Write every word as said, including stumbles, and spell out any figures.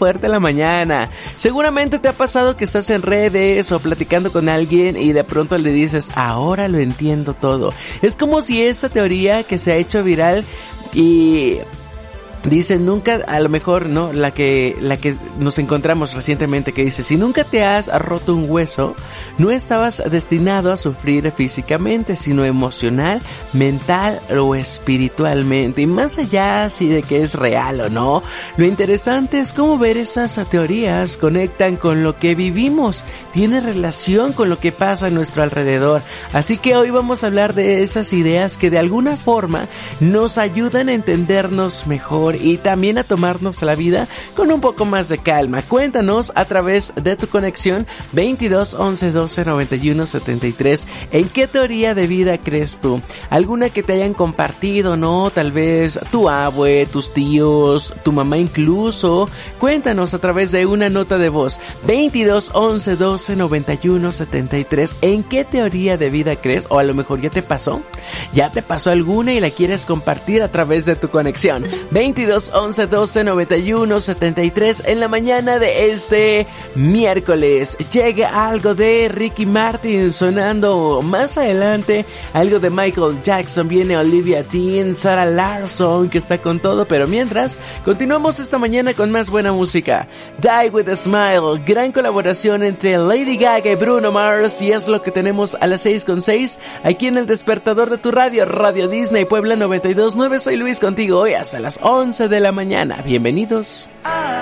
fuerte la mañana. Seguramente te ha pasado que estás en redes o platicando con alguien y de pronto le dices, ahora lo entiendo todo. Es como si esa teoría que se ha hecho viral y... dicen nunca, a lo mejor, ¿no? La que, la que nos encontramos recientemente que dice, si nunca te has roto un hueso, no estabas destinado a sufrir físicamente, sino emocional, mental o espiritualmente. Y más allá si de que es real o no, lo interesante es cómo ver esas teorías conectan con lo que vivimos, tiene relación con lo que pasa a nuestro alrededor. Así que hoy vamos a hablar de esas ideas que de alguna forma nos ayudan a entendernos mejor y también a tomarnos la vida con un poco más de calma. Cuéntanos a través de tu conexión veintidós once doce noventa y uno setenta y tres. ¿En qué teoría de vida crees tú? ¿Alguna que te hayan compartido, no? Tal vez tu abue, tus tíos, tu mamá incluso. Cuéntanos a través de una nota de voz. veintidós once doce noventa y uno setenta y tres. ¿En qué teoría de vida crees? O a lo mejor ya te pasó. ¿Ya te pasó alguna y la quieres compartir a través de tu conexión? veintidós once doce noventa y uno setenta y tres. En la mañana de este miércoles llega algo de Ricky Martin sonando. Más adelante algo de Michael Jackson. Viene Olivia Dean, Sarah Larsson, que está con todo. Pero mientras, continuamos esta mañana con más buena música. Die With A Smile, gran colaboración entre Lady Gaga y Bruno Mars, y es lo que tenemos a las seis con seis aquí en el despertador de tu radio, Radio Disney Puebla noventa y dos punto nueve. Soy Luis contigo hoy hasta las once de la mañana. Bienvenidos.